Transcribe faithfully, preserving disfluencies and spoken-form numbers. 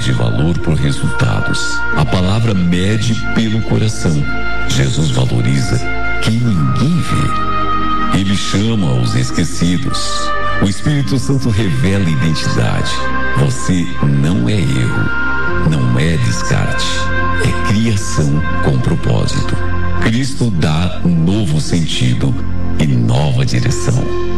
de valor por resultados. A palavra mede pelo coração. Jesus valoriza quem ninguém vê. Ele chama os esquecidos. O Espírito Santo revela identidade. Você não é erro, não é descarte, é criação com propósito. Cristo dá novo sentido e nova direção.